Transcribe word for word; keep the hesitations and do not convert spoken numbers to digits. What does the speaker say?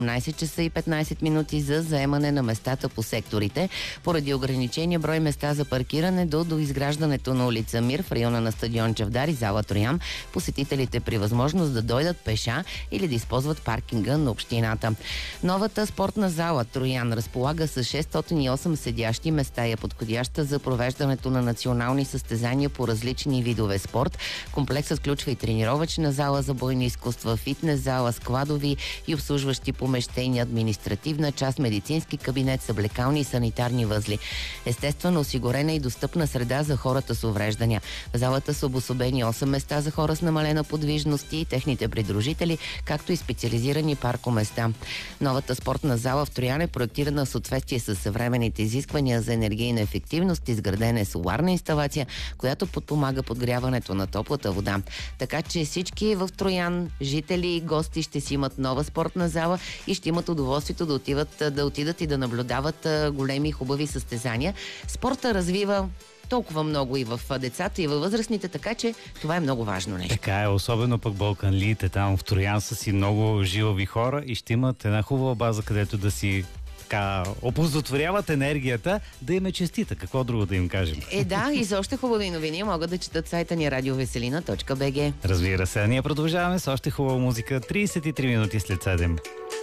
осемнайсет часа и петнайсет минути за заемане на местата по секторите. Поради ограничения брой места за паркиране до доизграждането на улица Мир в района на стадион Чавдар и зала Троян, посетителите при възможност да дойдат пеша или да използват паркинга на общината. Новата спортна зала Троян разполага с шестстотин и осем седящи места и е подходяща за провеждането на национални състезания по различни видове спорт. Комплексът включва и тренировъчна зала за бойни изкуства, фитнес зала, складови и обслужващи помещения, административна част, медицински кабинет, съблекални и санитарни възли. Естествено, осигурена и достъпна среда за хората с увреждания. В залата са обособени осем места за хора с намалена подвижност и техните придружители, както и специализирани паркоместа. Новата спортна зала в Троян е проектирана в съответствие с съвременните изисквания за енергийна ефективност, изградена е соларна инсталация, която подпомага подгряването на топлата вода. Така че всички в Троян, жители и гости ще си имат нова спортна зала и ще имат удоволствието да отиват, да отидат и да наблюдават големи хубави състезания. Спорта развива толкова много и в децата, и във възрастните, така че това е много важно нещо. Така е, особено пък балканлиите там в Троян са си много жилави хора и ще имат една хубава база, където да си така оползотворяват енергията, да им е честита. Какво друго да им кажем? Е, да, и за още хубави новини могат да четат сайта ни радиовеселина точка бг. Разбира се, ние продължаваме с още хубава музика. трийсет и три минути след седем.